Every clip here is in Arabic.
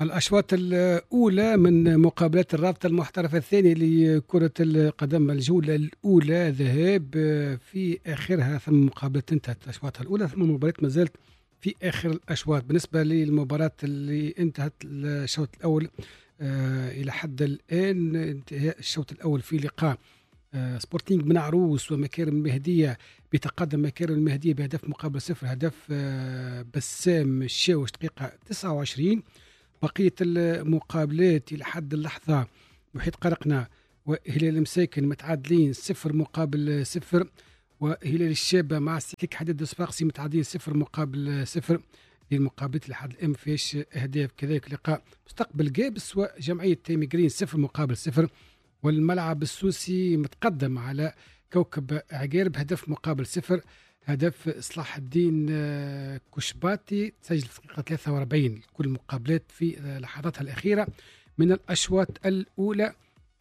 الأشواط الأولى من مقابلات الرابطة المحترفة الثانية لكرة القدم، الجولة الأولى ذهاب، في آخرها ثم مقابلة انتهت الأشواط الأولى، ثم مباراة ما زالت في آخر الأشواط. بالنسبة للمباراة اللي انتهت الشوط الأول إلى حد الآن انتهاء الشوط الأول في لقاء سبورتينغ بن عروس ومكارم المهدية، بتقدم مكارم المهدية بهدف مقابل صفر، هدف بسام الشاوش دقيقة 29. بقية المقابلات إلى حد اللحظة محيط قرقنة وهلال المساكن متعادلين 0-0، وهلال الشابة مع استكليك حديد الصفاقسي متعادلين 0-0. المقابلات لحد الآن فيش أهداف. كذلك لقاء مستقبل جابس وجمعية تيميغرين 0-0، والملعب السوسي متقدم على كوكب عقارب هدف مقابل 0، هدف صلاح الدين كشباتي تسجل في دقيقة 43. كل المقابلات في لحظاتها الأخيرة من الأشواط الأولى.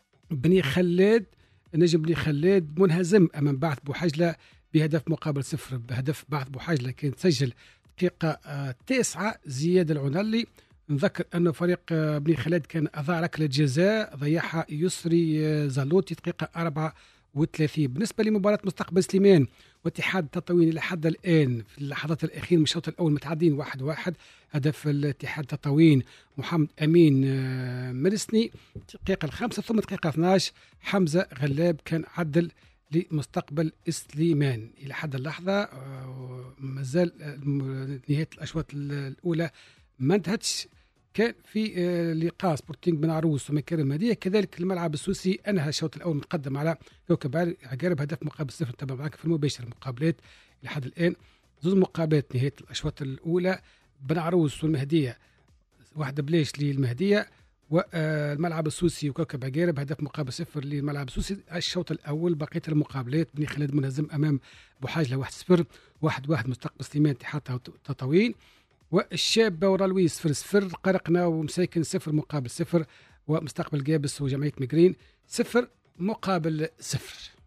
نجم بني خلاد منهزم أمام بعث بوحجلة بهدف مقابل 0، بهدف بعث بوحجلة كان تسجل دقيقة 9 زياد العنلي. نذكر أن فريق بني خلاد كان أضاع ركلة جزاء ضيعها يسري زالوتي دقيقة 34. بالنسبة لمباراة مستقبل سليمان واتحاد تطاوين إلى حد الآن في اللحظات الأخيرة من الشوط الأول متعادلين 1-1، هدف الاتحاد تطاوين محمد أمين مرسني دقيقة 5، ثم دقيقة 12 حمزة غلاب كان عدل لمستقبل سليمان. إلى حد اللحظة مازال نهاية الأشواط الأولى ما انتهتش. كان في لقاء سبورتينغ بن عروس ومكارم المهدية، كذلك الملعب السوسي انهى الشوط الاول متقدم على كوكب عقارب هدف مقابل 0. نتابع معك في المباشر المقابلات لحد الان، زوج مقابلات نهايه الاشواط الاولى. بن عروس والمهدية 1-0 للمهدية، والملعب السوسي وكوكب عقارب هدف مقابل 0 للملعب السوسي. الشوط الاول بقيه المقابلات بني خلاد منهزم امام بوحاجله 1-0، 1-1 مستقبل سليمان اتحاد تطاوين، والشابة ورالويس 0-0، قرقنا ومساكن 0-0، ومستقبل جابس وجمعية مجرين 0-0.